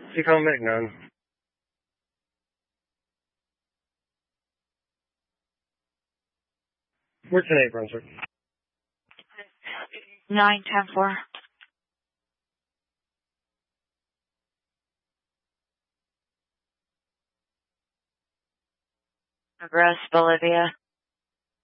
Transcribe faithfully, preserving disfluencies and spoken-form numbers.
You can't make none. We're ten eight Brunswick. Nine ten four. Agres, Bolivia.